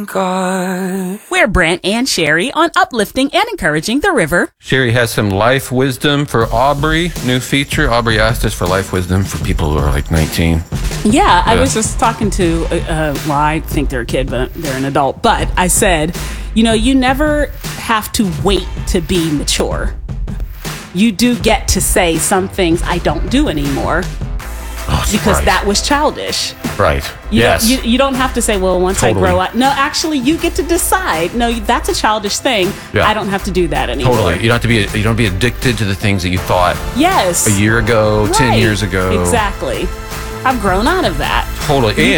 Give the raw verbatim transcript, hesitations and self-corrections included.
God. We're Brent and Sherry on uplifting and encouraging the river. Sherry has some life wisdom for Aubrey. New feature. Aubrey asked us for life wisdom for people who are like nineteen. Yeah, I Yeah. was just talking to, uh, uh, well, I think they're a kid, but they're an adult. But I said, you know, you never have to wait to be mature. You do get to say some things I don't do anymore Oh, because right. that was childish. Right. You yes. Don't, you, you don't have to say, well, once Totally. I grow up. No, actually, you get to decide. No, that's a childish thing. Yeah. I don't have to do that anymore. Totally. You don't have to be. You don't have to be addicted to the things that you thought Yes. a year ago, ten Right. years ago. Exactly. I've grown out of that. Totally.